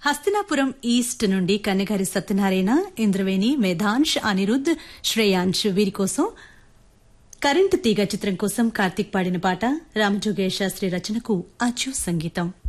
Hastinapuram east నుండి కన్నెగారి సత్యనారాయణ, ఇంద్రవేణి, మేధాంష్, అనిరుద్, శ్రేయాంష్ వీరి కోసం కరెంటు తీగ చిత్రం కోసం కార్తీక్ పాడిన పాట రామజోగయ్య శాస్త్రి రచనకు అచ్చు సంగీతం.